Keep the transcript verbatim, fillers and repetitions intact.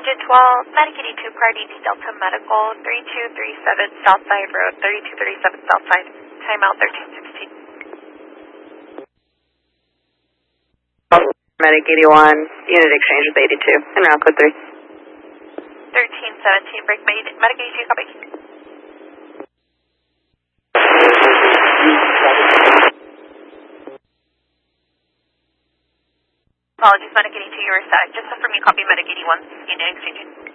Agent twelve, Medic eighty-two, Priority to Delta Medical, three two three seven Southside Road, thirty-two thirty-seven Southside, timeout thirteen sixteen. Medic eighty-one, unit exchange with eighty-two, and route code three. thirteen seventeen, break Medic eighty-two, copy. Apologies, Medic eighty-two, you were set. Just confirm you copy Medic eighty-one, unit exchange.